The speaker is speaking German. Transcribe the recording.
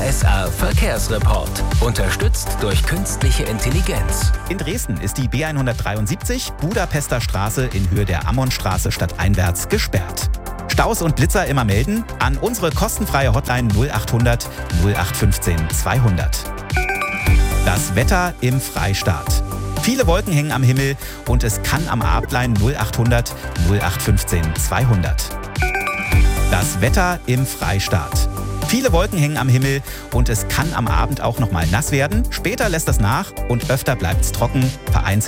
SR Verkehrsreport. Unterstützt durch künstliche Intelligenz. In Dresden ist die B173 Budapester Straße in Höhe der Ammonstraße stadteinwärts gesperrt. Staus und Blitzer immer melden an unsere kostenfreie Hotline 0800 0815 200. Das Wetter im Freistaat. Viele Wolken hängen am Himmel und es kann am Abend 0800 0815 200. Das Wetter im Freistaat. Viele Wolken hängen am Himmel und es kann am Abend auch noch mal nass werden. Später lässt es nach und öfter bleibt es trocken. Vereinzelt